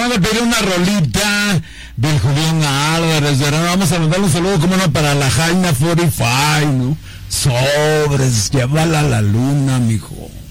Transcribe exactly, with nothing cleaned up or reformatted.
vamos a pedir una rolita del Julián Álvarez, ¿verdad? Vamos a mandarle un saludo, como no, para la Jaina cuarenta y cinco, ¿no? Sobres, llévala a la luna, mijo.